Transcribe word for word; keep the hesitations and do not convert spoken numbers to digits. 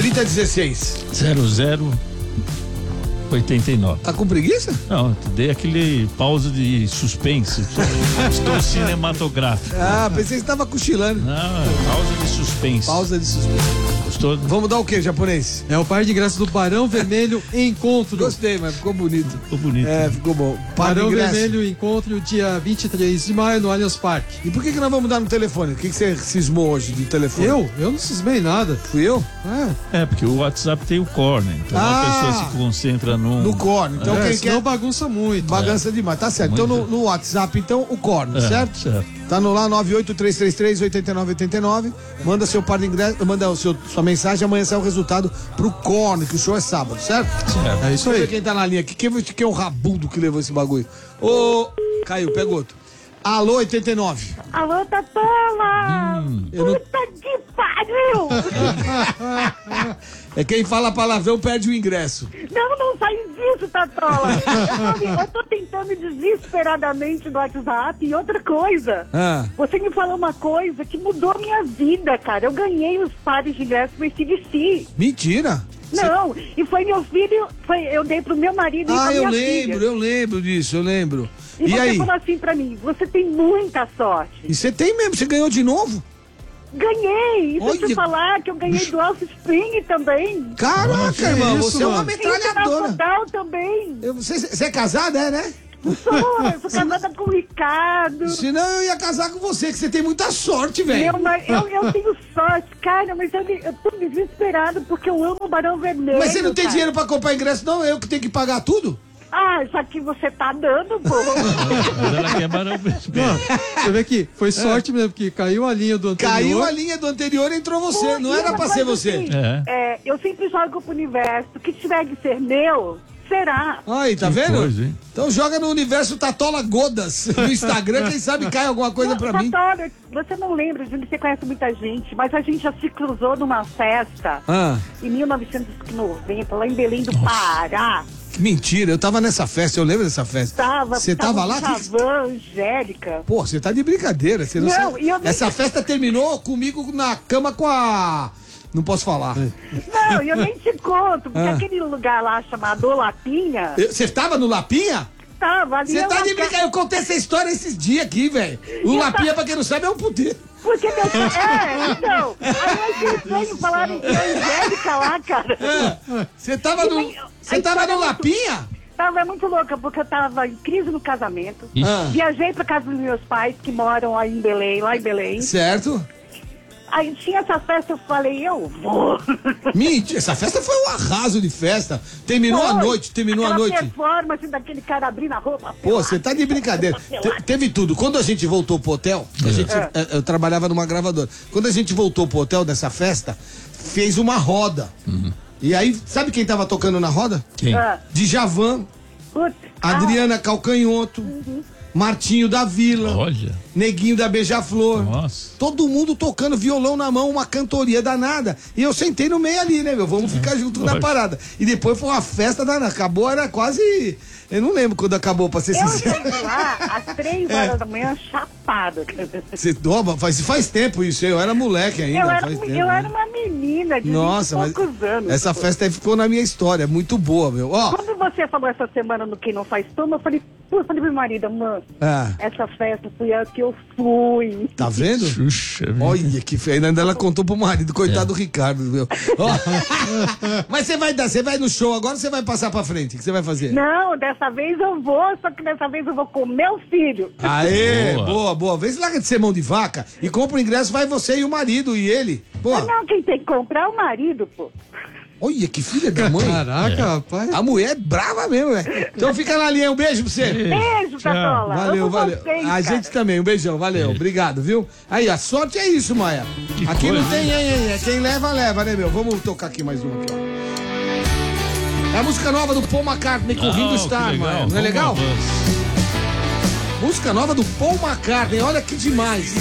trinta dezesseis. zero zero oitenta e nove. Tá com preguiça? Não, dei aquele pausa de suspense. Estou cinematográfico. Ah, pensei que você tava cochilando. Não, pausa de suspense. Pausa de suspense. Gostou? Vamos dar o que, japonês? É o par de ingressos do Barão Vermelho Encontro. Gostei, mas ficou bonito. Ficou bonito. É, ficou bom. Par de Barão ingresso. Vermelho Encontro, dia vinte e três de maio, no Allianz Parque. E por que que nós vamos dar no telefone? O que que você cismou hoje do telefone? Eu? Eu não cismei nada. Fui eu? É. É, porque o WhatsApp tem o core, né? Então Ah, a pessoa se concentra num... No corno. Então é, quem senão quer... bagunça muito. Bagança demais, tá certo. Então no, no WhatsApp, então, o corno, É, certo? certo. Tá no lá nove oito três três três, oito nove oito nove. Manda seu par de ingresso, manda o seu, sua mensagem, amanhã sai o resultado pro corno, que o show é sábado, certo? Certo. É isso Deixa eu ver aí. quem tá na linha aqui. Quem, quem é o rabudo que levou esse bagulho? Ô, caiu, pega outro. Alô, oitenta e nove. Alô, Tatola! Hum, eu não- Puta que pariu! É quem fala palavrão perde o ingresso. Não, não sai disso, Tatola! Eu tô, eu tô tentando desesperadamente no WhatsApp e outra coisa. Ah. Você me falou uma coisa que mudou a minha vida, cara. Eu ganhei os pares de ingressos pro A C D C. Mentira. Não, e foi meu filho, foi, eu dei pro meu marido e Ah, pra eu minha lembro, filha. eu lembro disso, eu lembro. E, E, você aí? falou assim pra mim, você tem muita sorte. E você tem mesmo, você ganhou de novo? Ganhei! E se eu Olha. te falar que eu ganhei do Offspring também. Caraca, irmão, isso, você é uma mano? metralhadora. Internacional também. Eu- Você, você é casada, é, né? Sou, eu sou casada com o Ricardo. Senão eu ia casar com você, que você tem muita sorte, velho. Meu, mar- eu, eu tenho sorte, cara, mas eu, eu tô desesperado porque eu amo o Barão Vermelho. Mas você não tem cara. dinheiro pra comprar ingresso, não? Eu que tenho que pagar tudo? Ah, já que você tá dando, pô. Mas ela quer Barão Vermelho. Você vê que foi sorte mesmo, porque caiu a linha do anterior. Caiu a linha do anterior e entrou você. Pô, Não e era uma pra coisa ser você. assim, É. é, eu sempre jogo pro universo. O que tiver que ser meu, será. Aí, tá Que vendo? coisa, hein? Então joga no universo Tatola Godas no Instagram, quem sabe cai alguma coisa pra mim. Tatola, você não lembra, Júlio, você conhece muita gente, mas a gente já se cruzou numa festa Ah, em mil novecentos e noventa, lá em Belém do Pará. que mentira, eu tava nessa festa, eu lembro dessa festa. Tava, Você tava lá? Que- Javan, Angélica. Pô, você tá de brincadeira. Você não, Não, sabe. e eu nem- Essa festa terminou comigo na cama com a... Não posso falar. Não, e eu nem te conto, porque Ah. aquele lugar lá chamado Lapinha, Eu- Você tava no Lapinha? tava ali. Você é tá uma de ca- brincadeira. Eu contei essa história esses dias aqui, velho. O Eu Lapinha, tá- pra quem não sabe, é um puteiro. Porque meu É, então. Aí eu achei estranho falarem que é Angélica lá, cara. É. Você tava no. nem- Você a tava história no é muito- Lapinha? Tava muito louca, porque eu tava em crise no casamento. Ixi. Ah. Viajei pra casa dos meus pais, que moram aí em Belém, lá em Belém. Certo. Aí tinha essa festa, eu falei, eu vou. Mentira, essa festa foi um arraso de festa. Terminou a Foi. noite, terminou a Aquela noite. performance daquele cara abrindo a roupa. Pô, você tá de brincadeira. Te- teve tudo. Quando a gente voltou pro hotel, a gente, É. eh, eu trabalhava numa gravadora. Quando a gente voltou pro hotel dessa festa, fez uma roda. E aí, sabe quem tava tocando na roda? Quem? Ah, Djavan, putz, Adriana Calcanhoto, Martinho da Vila, Olha. Neguinho da Beija-Flor. Nossa. Todo mundo tocando violão na mão, uma cantoria danada. E eu sentei no meio ali, né, meu? Vamos ficar junto na Lógico. parada. E depois foi uma festa danada. Acabou, era quase. Eu não lembro quando acabou, pra ser eu sincero. cheguei lá às três É. horas da manhã, chapada. Você toma, faz, faz tempo isso, eu era moleque ainda. Eu era, faz tempo, eu né? era uma menina de Nossa, vinte mas e poucos anos. essa festa aí ficou na minha história, muito boa, meu. Ó, Quando você falou essa semana no Quem Não Faz Toma, eu falei, pô, eu falei pro meu marido, mano, ah, essa festa fui a que eu fui. tá vendo? Xuxa, vida. Olha que feio, ainda ela contou pro marido, coitado É. do Ricardo, meu. Ó, mas você vai dar, você vai no show agora ou você vai passar pra frente? O que você vai fazer? Não, dessa vez eu vou, só que dessa vez eu vou com meu filho. Aê, Boa. boa, boa. Vê se larga de ser mão de vaca e compra o ingresso, vai você e o marido e ele. Pô, Não, quem tem que comprar é o marido, pô. olha que filha da mãe. Caraca, rapaz. A mulher é brava mesmo, velho. Então fica na linha, um beijo pra você. Beijo, Tchau. Tatola. Valeu, Amo valeu. vocês, A cara. gente também, um beijão, valeu, obrigado, viu? Aí, a sorte é isso, Maia. Que Aqui coisa, não tem, hein? hein, hein, é quem leva, leva, né, meu? Vamos tocar aqui mais uma aqui, ó. É a música nova do Paul McCartney com o Ringo Ah, Starr, que legal. Maia. Não é Vamos legal? lá, vamos. Música nova do Paul McCartney, olha que demais.